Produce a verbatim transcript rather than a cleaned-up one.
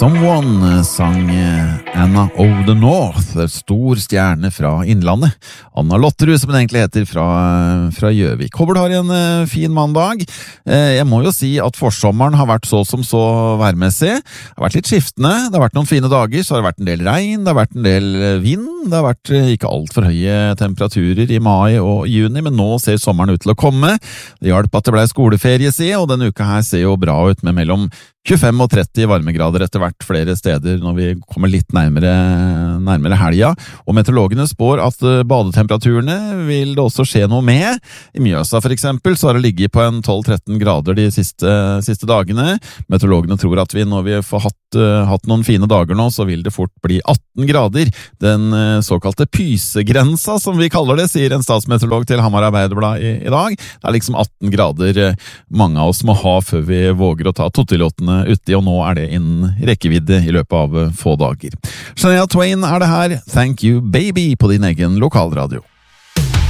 Someone sang Anna of the North, stor stjerne fra Innlandet. Anna Lotterud, som den egentlig heter, fra, fra Gjøvik. Håper du har en uh, fin mandag. Uh, jeg må jo si at forsommeren har vært så som så værmessig. Det har vært litt skiftende, det har vært noen fine dager, så har det vært en del regn, det har vært en del vind, det har vært uh, ikke alt for høye temperaturer i mai og juni, men nå ser sommeren ut til å komme. Det hjalp at det ble skoleferie, si, og denne uka her ser jo bra ut med mellom tjuefem og tretti varmegrader etter hvert flere steder når vi kommer litt nærmere, nærmere helga. Og meteorologene spår at badetemperaturene vil det også skje noe med. I Mjøsa for eksempel så har det ligget på en tolv til tretten grader de siste, siste dagene. Meteorologene tror at vi når vi får hatt, hatt noen fine dager nå, så vil det fort bli atten grader. Den såkalte pysegrensa som vi kaller det, sier en statsmeteorolog til Hamar Arbeiderblad i, i dag. Det er liksom atten grader mange av oss må ha før vi våger å ta tottilåtene uti, og nå er det innen rekkevidde i løpet av få dager. Shania Twain er det her. Thank you baby på din egen lokalradio.